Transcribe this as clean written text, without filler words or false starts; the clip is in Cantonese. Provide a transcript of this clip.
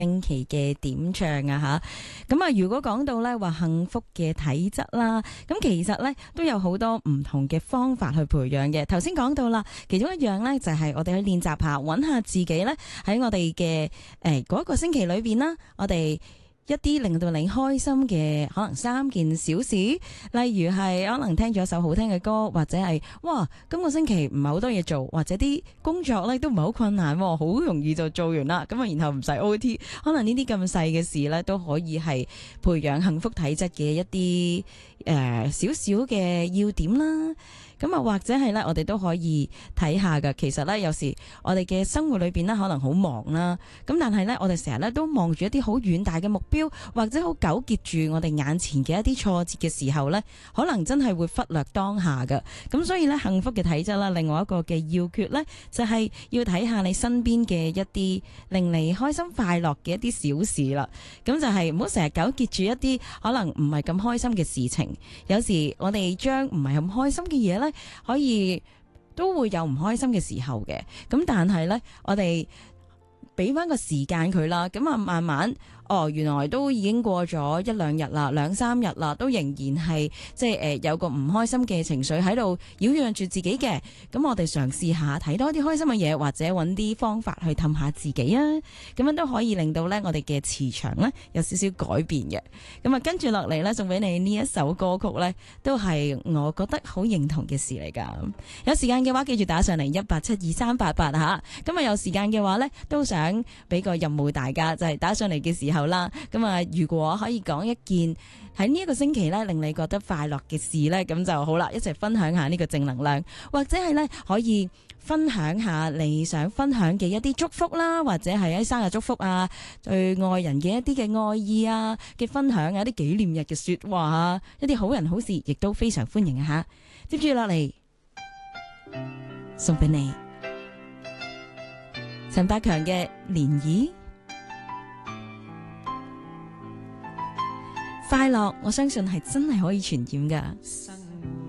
星期嘅點唱啊吓，咁啊如果講到咧話幸福嘅體質啦，咁其實咧都有好多唔同嘅方法去培養嘅。頭先講到啦，其中一樣咧就係我哋去練習下，揾下自己咧喺我哋嘅嗰個星期裏邊啦，我哋一啲令到你開心嘅可能3件小事，例如係可能聽咗一首好聽嘅歌，或者係哇今個星期唔係好多嘢做，或者啲工作咧都唔係好困難，好容易就做完啦，咁啊然後唔使 OT， 可能呢啲咁細嘅事咧都可以係培養幸福體質嘅一啲少少嘅要點啦。咁啊，或者係咧，我哋都可以睇下㗎。其實咧，有時我哋嘅生活裏邊咧，可能好忙啦。咁但係咧，我哋成日咧都望住一啲好遠大嘅目標，或者好糾結住我哋眼前嘅一啲挫折嘅時候咧，可能真係會忽略當下㗎。咁所以咧，幸福嘅體質啦，另外一個嘅要訣咧，就係要睇下你身邊嘅一啲令你開心快樂嘅一啲小事啦。咁就係唔好成日糾結住一啲可能唔係咁開心嘅事情。有時我哋將唔係咁開心嘅嘢咧，可以都會有唔開心嘅時候嘅，咁但係呢，我哋俾翻個時間佢啦，咁啊慢慢原來都已經過咗1-2日啦，2-3日啦，都仍然係即係有個唔開心嘅情緒喺度擾攘住自己嘅。咁我哋嘗試下睇多啲開心嘅嘢，或者揾啲方法去氹下自己啊，咁樣都可以令到呢我哋嘅磁場呢有少少改變嘅。咁啊跟住落嚟呢，送俾你呢一首歌曲呢，都係我覺得好認同嘅事嚟噶。有時間嘅話，記住打上嚟1872388吓。咁啊有時間嘅話呢，都想俾個任務大家，就係打上嚟嘅時候啦，咁啊，如果可以講一件喺呢一個星期咧令你覺得快樂嘅事咧，咁就好啦，一齊分享下呢個正能量，或者係咧可以分享下你想分享嘅一啲祝福啦，或者係一生日祝福啊，對愛人嘅一啲嘅愛意啊嘅分享啊，一啲紀念日嘅說話啊，一啲好人好事，亦都非常歡迎啊吓。接住落嚟送俾你陳百強嘅漣漪。快樂，我相信係真係可以傳染㗎。